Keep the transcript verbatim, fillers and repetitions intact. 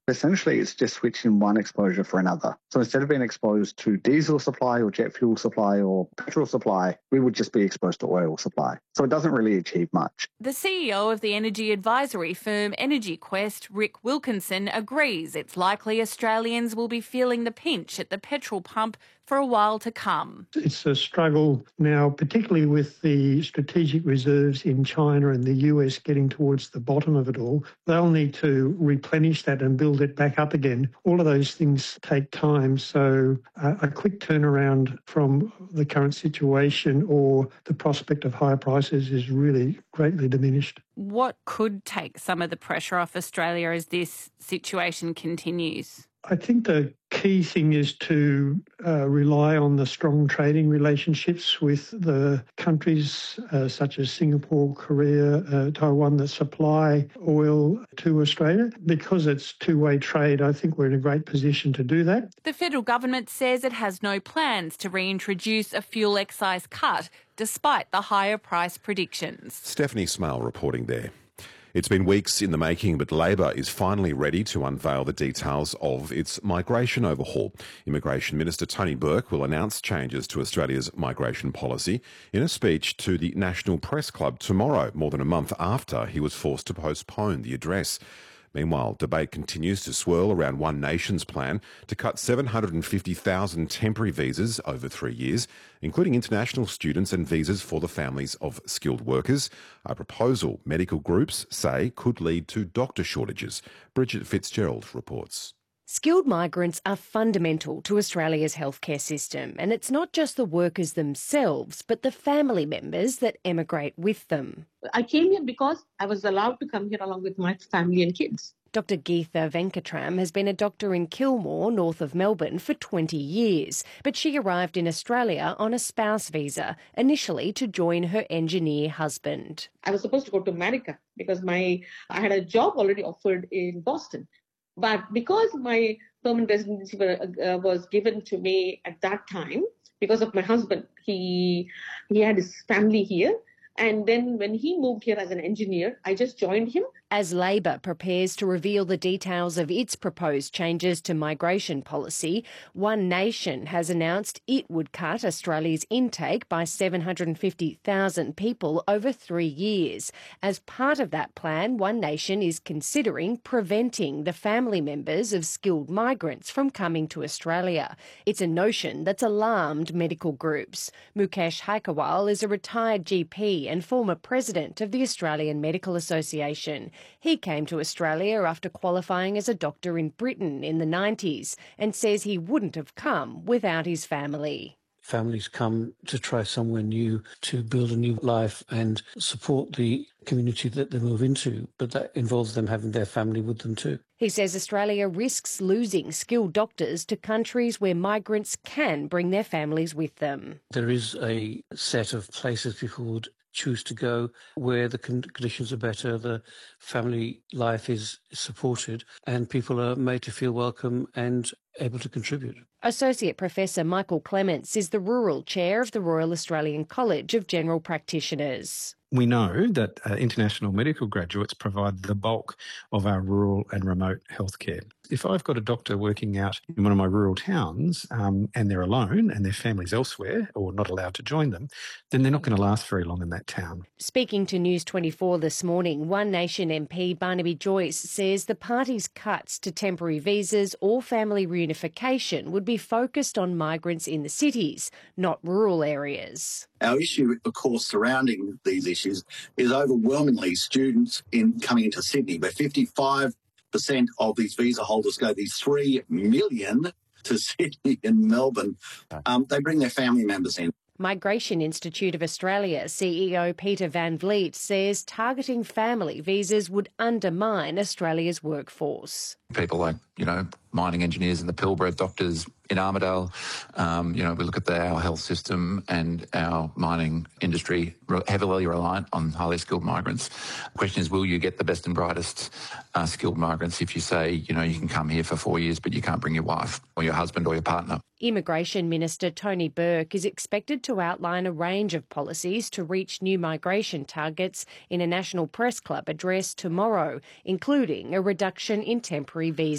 Essentially, it's just switching one exposure for another. So instead of being exposed to diesel supply or jet fuel supply or petrol supply, we would just be exposed to oil supply. So it doesn't really achieve much. The C E O of the energy advisory firm Energy Quest, Rick Wilkinson, agrees it's likely Australians will be feeling the pinch at the petrol pump for a while to come. It's a struggle now, particularly with the strategic reserves in China and the U S getting towards the bottom of it all. They'll need to replenish that and build it back up again. All of those things take time, so uh, a quick turnaround from the current situation or the prospect of higher prices is really greatly diminished. What could take some of the pressure off Australia as this situation continues? I think the key thing is to uh, rely on the strong trading relationships with the countries uh, such as Singapore, Korea, uh, Taiwan that supply oil to Australia. Because it's two-way trade, I think we're in a great position to do that. The federal government says it has no plans to reintroduce a fuel excise cut, despite the higher price predictions. Stephanie Smale reporting there. It's been weeks in the making, but Labor is finally ready to unveil the details of its migration overhaul. Immigration Minister Tony Burke will announce changes to Australia's migration policy in a speech to the National Press Club tomorrow, more than a month after he was forced to postpone the address. Meanwhile, debate continues to swirl around One Nation's plan to cut seven hundred fifty thousand temporary visas over three years, including international students and visas for the families of skilled workers, a proposal medical groups say could lead to doctor shortages. Bridget Fitzgerald reports. Skilled migrants are fundamental to Australia's healthcare system, and it's not just the workers themselves, but the family members that emigrate with them. I came here because I was allowed to come here along with my family and kids. Doctor Geetha Venkatram has been a doctor in Kilmore, north of Melbourne, for twenty years, but she arrived in Australia on a spouse visa, initially to join her engineer husband. I was supposed to go to America because my I had a job already offered in Boston. But because my permanent residency were, uh, was given to me at that time, because of my husband, he he had his family here. And then when he moved here as an engineer, I just joined him. As Labor prepares to reveal the details of its proposed changes to migration policy, One Nation has announced it would cut Australia's intake by seven hundred fifty thousand people over three years. As part of that plan, One Nation is considering preventing the family members of skilled migrants from coming to Australia. It's a notion that's alarmed medical groups. Mukesh Haikawal is a retired G P and former president of the Australian Medical Association. He came to Australia after qualifying as a doctor in Britain in the nineties and says he wouldn't have come without his family. Families come to try somewhere new, to build a new life and support the community that they move into, but that involves them having their family with them too. He says Australia risks losing skilled doctors to countries where migrants can bring their families with them. There is a set of places people would choose to go where the conditions are better, the family life is supported, and people are made to feel welcome and able to contribute. Associate Professor Michael Clements is the rural chair of the Royal Australian College of General Practitioners. We know that uh, international medical graduates provide the bulk of our rural and remote healthcare. If I've got a doctor working out in one of my rural towns um, and they're alone and their family's elsewhere or not allowed to join them, then they're not going to last very long in that town. Speaking to News twenty-four this morning, One Nation M P Barnaby Joyce says the party's cuts to temporary visas or family reunification would be focused on migrants in the cities, not rural areas. Our issue, of course, surrounding these issues is overwhelmingly students in coming into Sydney, where fifty-five percent of these visa holders go, these three million to Sydney and Melbourne. Um, they bring their family members in. Migration Institute of Australia C E O Peter Van Vliet says targeting family visas would undermine Australia's workforce. People like, you know, mining engineers in the Pilbara, doctors in Armidale. Um, you know, we look at the, our health system and our mining industry heavily reliant on highly skilled migrants. The question is, will you get the best and brightest uh, skilled migrants if you say, you know, you can come here for four years but you can't bring your wife or your husband or your partner? Immigration Minister Tony Burke is expected to outline a range of policies to reach new migration targets in a National Press Club address tomorrow, including a reduction in temporary visas.